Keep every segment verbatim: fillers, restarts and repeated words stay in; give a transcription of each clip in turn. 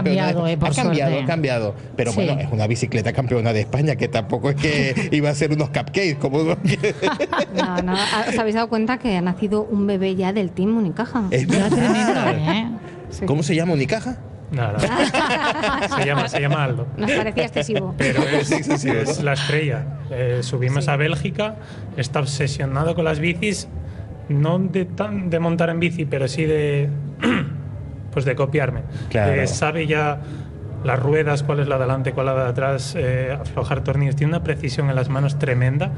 cambiado, de eh, por Ha cambiado, suerte. ha cambiado. Pero Sí. bueno, es una bicicleta campeona de España, que tampoco es que iba a ser unos cupcakes, como... No, no. ¿Os habéis dado cuenta que ha nacido un bebé ya del Team Unicaja? Es Ya verdad. tremendo, ¿eh? Sí. ¿Cómo se llama, Unicaja? Nada, se llama, se llama Aldo. Nos parecía excesivo. Pero es, Sí, sí, sí, es ¿no? la estrella. Eh, subimos Sí. a Bélgica, está obsesionado con las bicis, no de, tan, de montar en bici, pero sí de, pues de copiarme. Claro. Eh, sabe ya las ruedas, cuál es la de adelante, cuál es la de atrás, eh, aflojar tornillos. Tiene una precisión en las manos tremenda.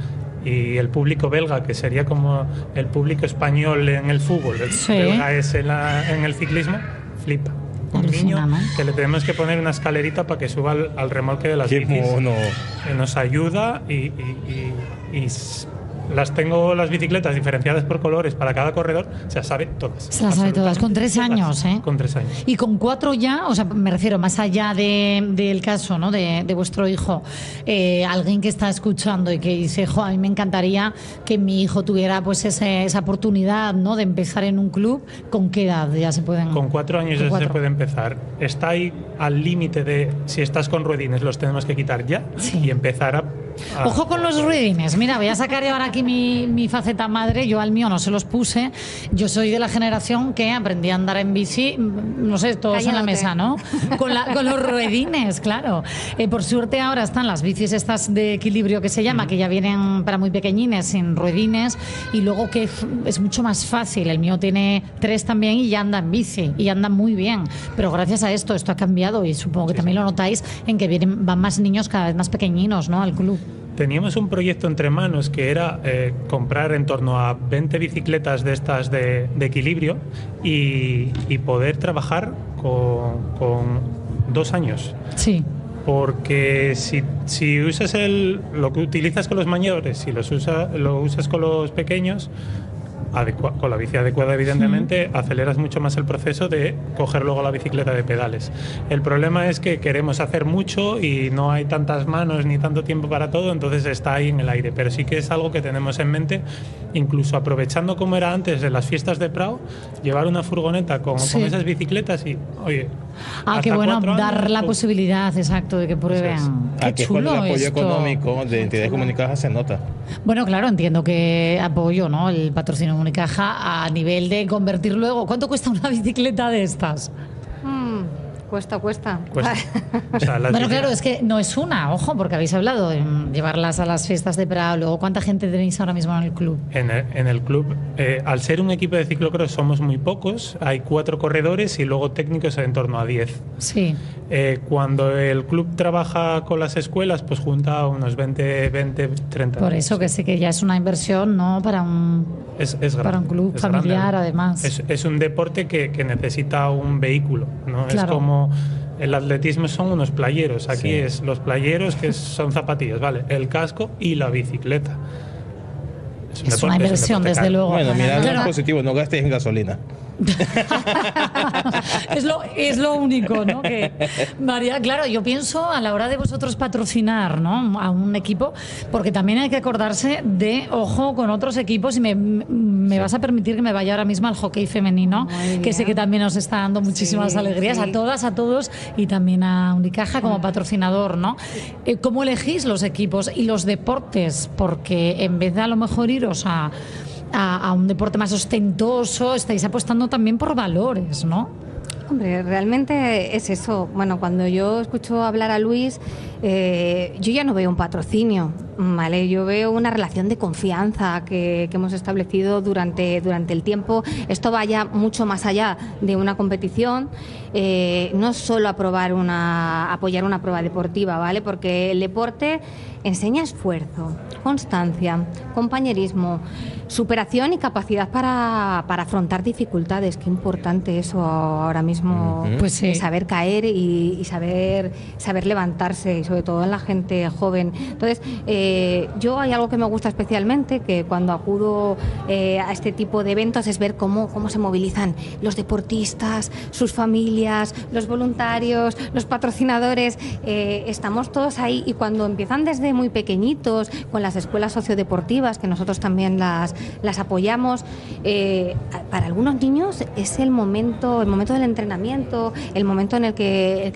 Y el público belga, que sería como el público español en el fútbol, el Sí. belga es en, la- en el ciclismo, flipa. Un Alucina, niño ¿no? que le tenemos que poner una escalerita para que suba al, al remolque de las Qué bicis. mono. Eh, Nos ayuda y, y- y- y s- las tengo las bicicletas diferenciadas por colores para cada corredor, se las sabe todas. Se las sabe todas, con tres absolutamente años, todas. ¿eh? Con tres años. Y con cuatro ya, o sea, me refiero más allá de, del caso, ¿no? De, de vuestro hijo, eh, alguien que está escuchando y que dice, jo, a mí me encantaría que mi hijo tuviera pues ese- esa oportunidad, ¿no? De empezar en un club. ¿Con qué edad ya se pueden? Con cuatro años Con ya cuatro. se puede empezar. Está ahí al límite de si estás con ruedines, los tenemos que quitar ya Sí. y empezar a. a- Ojo con los ruedines. Mira, voy a sacar yo ahora aquí mi, mi faceta madre. Yo al mío no se los puse. Yo soy de la generación que aprendí a andar en bici, mm, no sé, todos en la Callándote. mesa, ¿no? Con, la- con los ruedines, claro. Eh, por suerte ahora están las bicis estas de equilibrio que se llama, que ya vienen para muy pequeñines, sin ruedines. Y luego que f- es mucho más fácil. El mío tiene tres también y ya anda en bici. Y anda muy bien. Pero gracias a esto, esto ha cambiado. Y supongo que también lo notáis en que vienen, van más niños cada vez más pequeñinos, ¿no? Al club. Teníamos un proyecto entre manos que era eh, comprar en torno a veinte bicicletas de estas de, de equilibrio y, y poder trabajar con, con dos años. Sí. Porque si, si usas el, lo que utilizas con los mayores, si los usa, lo usas con los pequeños, adecua- con la bici adecuada evidentemente, aceleras mucho más el proceso de coger luego la bicicleta de pedales. El problema es que queremos hacer mucho y no hay tantas manos ni tanto tiempo para todo, entonces está ahí en el aire. Pero sí que es algo que tenemos en mente, incluso aprovechando como era antes de las fiestas de Prado, llevar una furgoneta con, Sí. con esas bicicletas y, oye, Ah, hasta qué bueno, cuatro años, dar la pues, posibilidad, exacto, de que prueben. Eso Qué Aquí es cuando el chulo apoyo esto. económico de entidades comunicadas se nota. Bueno, claro, entiendo que apoyo, ¿no? El patrocinio de Unicaja a nivel de convertir luego. ¿Cuánto cuesta una bicicleta de estas? Mm, cuesta, cuesta. cuesta. O sea, las Bueno, bici- claro, es que no es una, ojo, porque habéis hablado de mm, llevarlas a las fiestas de Prado. Luego, ¿cuánta gente tenéis ahora mismo en el club? En el, en el club, eh, al ser un equipo de ciclocross somos muy pocos, hay cuatro corredores y luego técnicos en torno a diez. Sí. Eh, cuando el club trabaja con las escuelas, pues junta unos veinte, veinte, treinta. Por eso que sí que ya es una inversión, ¿no? Para un, es, es grande, para un club es familiar, grande. además. Es, es un deporte que, que necesita un vehículo, ¿no? Claro. Es como el atletismo son unos playeros, aquí Sí. es los playeros que son zapatillas, ¿vale? El casco y la bicicleta. Es un una deporte- inversión, un deporte desde caro. luego. Bueno, mirando Claro. el positivo, no gastes en gasolina. es, lo, es lo único, ¿no? Que, María, claro, yo pienso a la hora de vosotros patrocinar, ¿no? A un equipo, porque también hay que acordarse de, ojo, con otros equipos, y me, me vas a permitir que me vaya ahora mismo al hockey femenino, Muy que sé bien. que también os está dando muchísimas Sí, alegrías sí. a todas, a todos, y también a Unicaja como patrocinador, ¿no? Eh, ¿Cómo elegís los equipos y los deportes? Porque en vez de a lo mejor iros a... A, a un deporte más ostentoso, estáis apostando también por valores, ¿no? Hombre, realmente es eso. Bueno, cuando yo escucho hablar a Luis, eh, yo ya no veo un patrocinio, ¿vale? Yo veo una relación de confianza que, que hemos establecido durante, durante el tiempo. Esto vaya mucho más allá de una competición, eh, no solo aprobar una, apoyar una prueba deportiva, ¿vale? Porque el deporte enseña esfuerzo, constancia, compañerismo, superación y capacidad para, para afrontar dificultades. Qué importante eso ahora mismo, Ujú. Pues sí. de saber caer y, y saber, saber levantarse, y sobre todo en la gente joven. Entonces, eh, yo hay algo que me gusta especialmente, que cuando acudo eh, a este tipo de eventos es ver cómo, cómo se movilizan los deportistas, sus familias, los voluntarios, los patrocinadores. Eh, estamos todos ahí, y cuando empiezan desde muy pequeñitos con las escuelas sociodeportivas, que nosotros también las, las apoyamos, eh, para algunos niños es el momento, el momento del entrenamiento, el momento en el que,